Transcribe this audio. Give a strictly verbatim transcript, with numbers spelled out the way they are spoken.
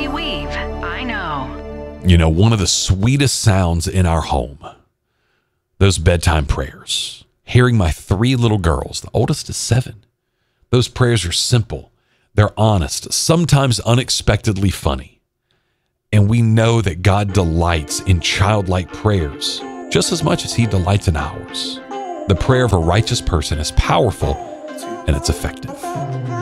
weave, I know. You know, one of the sweetest sounds in our home, those bedtime prayers. Hearing my three little girls, the oldest is seven. Those prayers are simple. They're honest, sometimes unexpectedly funny. And we know that God delights in childlike prayers just as much as he delights in ours. The prayer of a righteous person is powerful and it's effective.